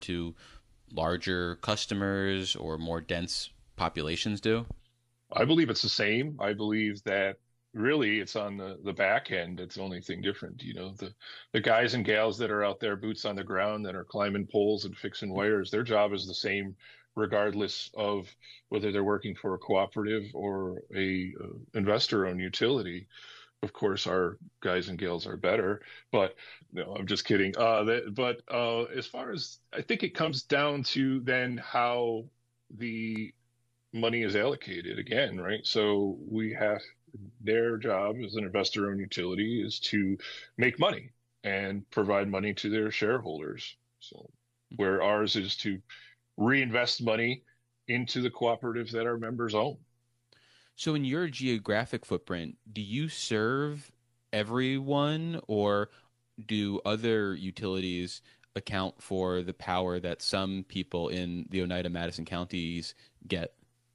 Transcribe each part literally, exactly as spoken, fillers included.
to larger customers or more dense populations do? I believe it's the same. I believe that really it's on the, the back end. It's the only thing different. You know, the, the guys and gals that are out there, boots on the ground, that are climbing poles and fixing wires, their job is the same, regardless of whether they're working for a cooperative or a uh, investor-owned utility. Of course, our guys and gals are better, but no, I'm just kidding. Uh, that, but uh, as far as I think it comes down to then how the money is allocated again, right? So we have their job as an investor-owned utility is to make money and provide money to their shareholders. So where ours is to reinvest money into the cooperatives that our members own. So, in your geographic footprint, do you serve everyone, or do other utilities account for the power that some people in the Oneida Madison counties get?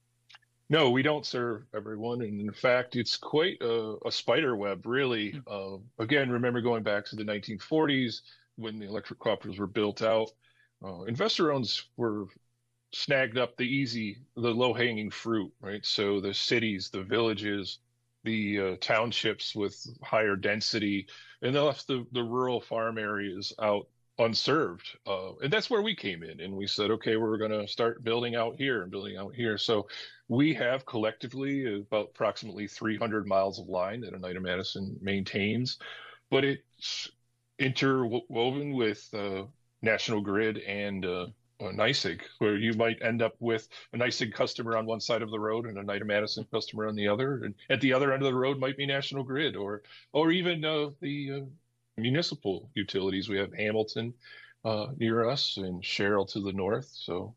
No, we don't serve everyone. And in fact, it's quite a, a spider web, really. Uh, again, remember going back to the nineteen forties when the electric cooperatives were built out. Uh, investor owns were snagged up the easy, the low-hanging fruit, right? So the cities, the villages, the uh, townships with higher density, and they left the, the rural farm areas out unserved. Uh, and that's where we came in. And we said, okay, we're going to start building out here and building out here. So we have collectively about approximately three hundred miles of line that Oneida Madison maintains, but it's interwoven with uh, National Grid and uh, uh, NYSEG, where you might end up with a NYSEG customer on one side of the road and a Oneida Madison customer on the other. And at the other end of the road might be National Grid, or or even uh, the uh, municipal utilities. We have Hamilton uh, near us and Sherrill to the north. So,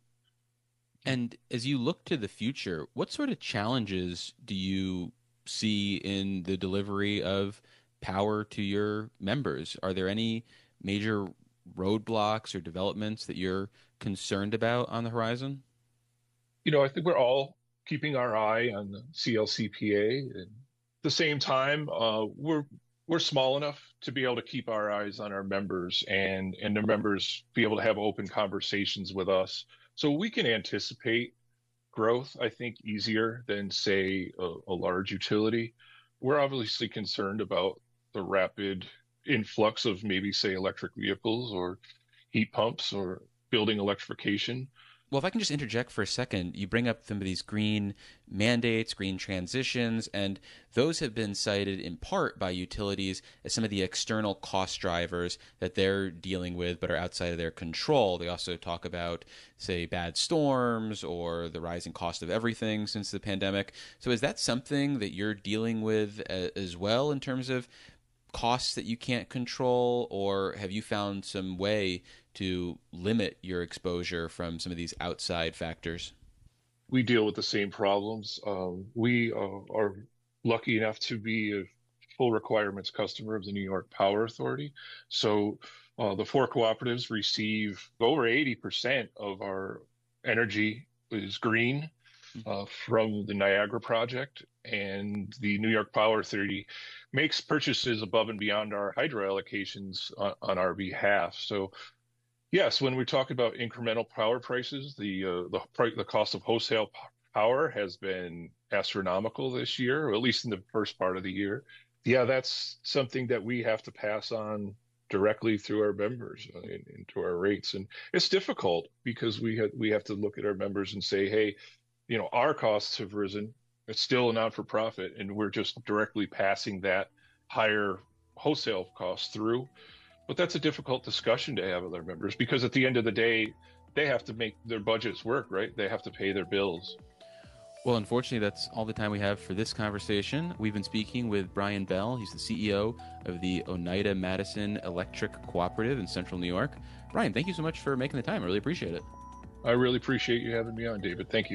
And as you look to the future, what sort of challenges do you see in the delivery of power to your members? Are there any major roadblocks or developments that you're concerned about on the horizon? you know, I think we're all keeping our eye on the C L C P A. And at the same time, uh, we're we're small enough to be able to keep our eyes on our members and and the members be able to have open conversations with us, so we can anticipate growth, I think, easier than, say, a, a large utility. We're obviously concerned about the rapid influx of maybe, say, electric vehicles or heat pumps or building electrification. Well, if I can just interject for a second, you bring up some of these green mandates, green transitions, and those have been cited in part by utilities as some of the external cost drivers that they're dealing with but are outside of their control. They also talk about, say, bad storms or the rising cost of everything since the pandemic. So is that something that you're dealing with uh, as well in terms of costs that you can't control, or have you found some way to limit your exposure from some of these outside factors? We deal with the same problems. Um, we uh, are lucky enough to be a full requirements customer of the New York Power Authority. So uh, the four cooperatives receive over eighty percent of our energy is green uh, from the Niagara project. And the New York Power Authority makes purchases above and beyond our hydro allocations on, on our behalf. So yes, when we talk about incremental power prices, the uh, the price, the cost of wholesale p- power has been astronomical this year, or at least in the first part of the year. Yeah, that's something that we have to pass on directly through our members uh, in, into our rates, and it's difficult because we have we have to look at our members and say, hey, you know, our costs have risen. It's still a not-for-profit, and we're just directly passing that higher wholesale cost through. But that's a difficult discussion to have with our members because at the end of the day, they have to make their budgets work, right? They have to pay their bills. Well, unfortunately, that's all the time we have for this conversation. We've been speaking with Brian Bell. He's the C E O of the Oneida Madison Electric Cooperative in Central New York. Brian, thank you so much for making the time. I really appreciate it. I really appreciate you having me on, David. Thank you.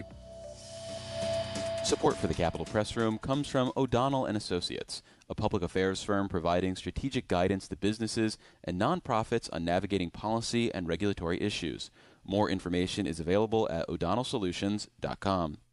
Support for the Capitol Press Room comes from O'Donnell and Associates, a public affairs firm providing strategic guidance to businesses and nonprofits on navigating policy and regulatory issues. More information is available at o'donnell solutions dot com.